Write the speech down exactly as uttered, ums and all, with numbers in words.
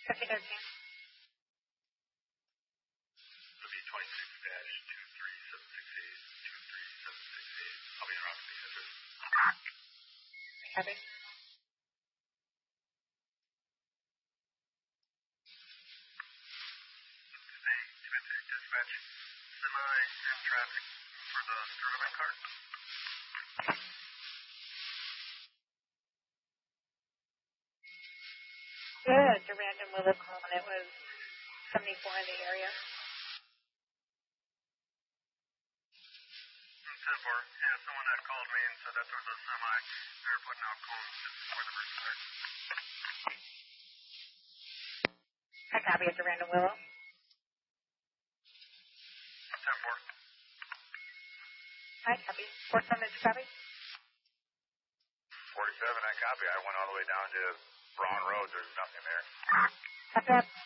fifty thirteen. It'll be twenty-six dash two three seven six eight, two three seven six eight. I'll be around the address. Copy. Dispatch, semi and traffic for the Sterling card. Good. A random Willow call, and it was seventy-four in the area. ten four. Yeah, someone had called me and said that there was a semi. They were putting out cones before the first start. I copy. It's a random Willow. ten four. I copy. Four seven, did you copy? forty-seven, I copy. I went all the way down to Braun Road. There's nothing there. Copy that.